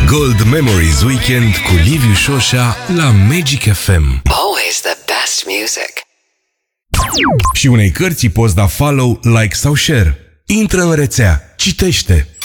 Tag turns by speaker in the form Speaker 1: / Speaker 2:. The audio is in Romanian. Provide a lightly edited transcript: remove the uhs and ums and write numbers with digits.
Speaker 1: Gold Memories Weekend cu Liviu Șoșa la Magic FM.
Speaker 2: Always the best music.
Speaker 1: Și unei cărți poți da follow, like sau share. Intră în rețea, citește,